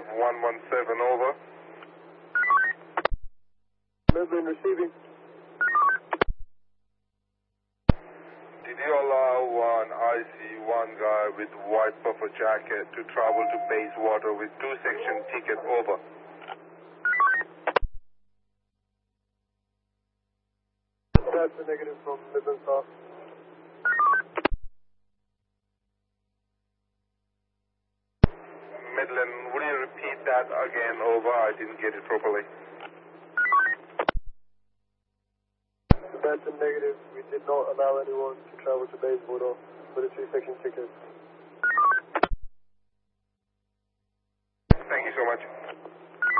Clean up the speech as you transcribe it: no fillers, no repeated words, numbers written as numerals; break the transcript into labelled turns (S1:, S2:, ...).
S1: have 117 over.
S2: Midland receiving.
S1: Did you allow one IC1 guy with white puffer jacket to travel to Bayswater with 2-section ticket over?
S2: That's a negative from Midland South.
S1: Midland, would you repeat that again? Over, I didn't get it properly.
S2: That's a negative. We did not allow anyone to travel to Bayswater with a 2-section ticket.
S1: Thank you so much.